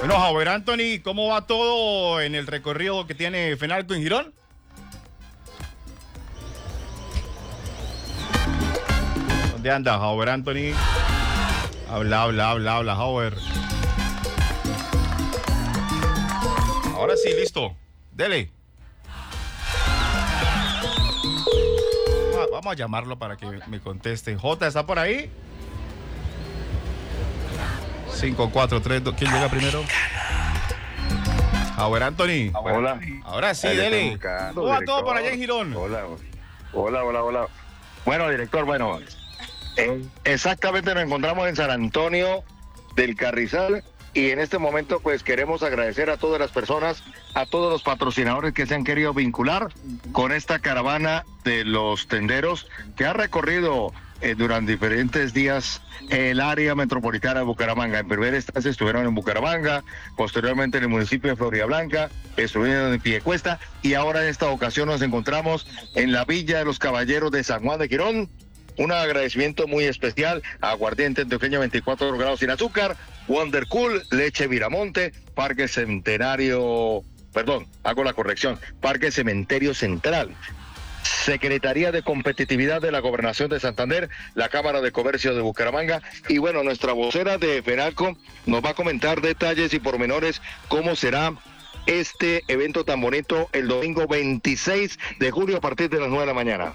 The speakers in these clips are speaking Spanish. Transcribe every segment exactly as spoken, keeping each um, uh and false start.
Bueno, Javier Anthony, ¿cómo va todo en el recorrido que tiene Fenalco en Girón? ¿Dónde anda Javier Anthony? Habla, habla, habla, habla, Javier. Ahora sí, listo. Dele. Vamos a llamarlo para que me conteste. J, ¿está por ahí? cinco, cuatro, tres, dos. ¿Quién llega primero? Javier Anthony. Hola. Ahora sí, dele. ¿Cómo va todo por allá en Girón? Hola, hola, hola, hola. Bueno, director, bueno, eh, exactamente nos encontramos en San Antonio del Carrizal y en este momento pues queremos agradecer a todas las personas, a todos los patrocinadores que se han querido vincular con esta caravana de los tenderos que ha recorrido eh, durante diferentes días el área metropolitana de Bucaramanga. En primera instancia estuvieron en Bucaramanga, posteriormente en el municipio de Floridablanca, estuvieron en Piedecuesta y ahora en esta ocasión nos encontramos en la Villa de los Caballeros de San Juan de Girón. Un agradecimiento muy especial a Aguardiente Antioqueño veinticuatro grados sin azúcar, Wonder Cool, Leche Viramonte, Parque Centenario, perdón, hago la corrección, Parque Cementerio Central, Secretaría de Competitividad de la Gobernación de Santander, la Cámara de Comercio de Bucaramanga y bueno, nuestra vocera de Fenalco nos va a comentar detalles y pormenores cómo será este evento tan bonito el domingo veintiséis de julio a partir de las nueve de la mañana.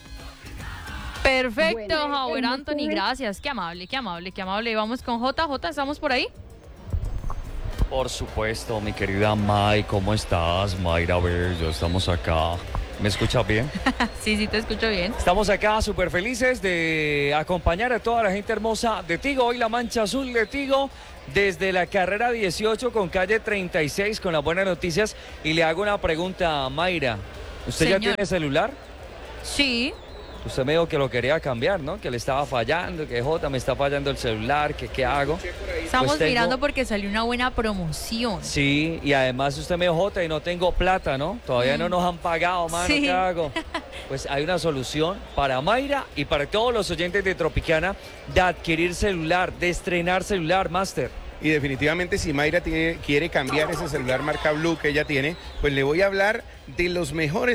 Perfecto, bueno, Javier Anthony, gracias. Qué amable, qué amable, qué amable. Vamos con J. J, ¿estamos por ahí? Por supuesto, mi querida May, ¿cómo estás? Mayra Bello, estamos acá. ¿Me escuchas bien? Sí, sí, te escucho bien. Estamos acá súper felices de acompañar a toda la gente hermosa de Tigo. Hoy la mancha azul de Tigo desde la carrera dieciocho con calle treinta y seis con las buenas noticias. Y le hago una pregunta a Mayra. ¿Usted Señor. ya tiene celular? Sí. Usted me dijo que lo quería cambiar, ¿no? Que le estaba fallando, que Jota me está fallando el celular, que qué hago. Estamos pues tengo... mirando porque salió una buena promoción. Sí, y además usted me dijo, Jota, y no tengo plata, ¿no? Todavía mm. no nos han pagado, mano, sí. ¿Qué hago? Pues hay una solución para Mayra y para todos los oyentes de Tropicana de adquirir celular, de estrenar celular, Master. Y definitivamente si Mayra tiene, quiere cambiar ese celular marca Blue que ella tiene, pues le voy a hablar de los mejores